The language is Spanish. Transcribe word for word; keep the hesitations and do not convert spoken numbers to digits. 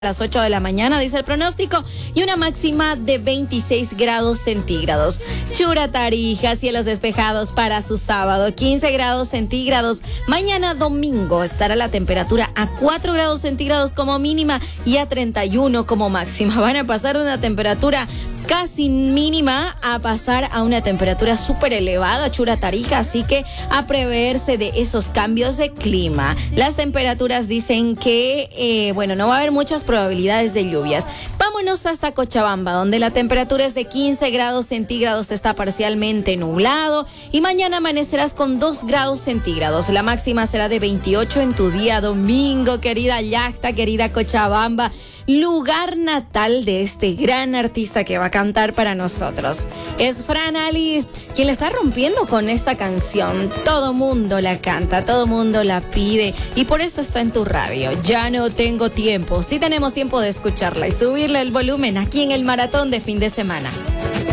A las ocho de la mañana, dice el pronóstico, y una máxima de veintiséis grados centígrados. Chura, Tarija, cielos despejados para su sábado, quince grados centígrados. Mañana domingo estará la temperatura a cuatro grados centígrados como mínima y a treinta y uno como máxima. Van a pasar de una temperatura casi mínima a pasar a una temperatura súper elevada, Chura, Tarija, así que a preverse de esos cambios de clima. Las temperaturas dicen que, eh, bueno, no va a haber muchas probabilidades de lluvias. Vámonos hasta Cochabamba, donde la temperatura es de quince grados centígrados, está parcialmente nublado y mañana amanecerás con dos grados centígrados. La máxima será de veintiocho en tu día domingo, querida Yacta, querida Cochabamba, lugar natal de este gran artista que va a cantar para nosotros. Es Fran Alice quien la está rompiendo con esta canción. Todo mundo la canta, todo mundo la pide y por eso está en tu radio. Ya no tengo tiempo. Sí tenemos tiempo de escucharla y subirle el volumen aquí en el maratón de fin de semana.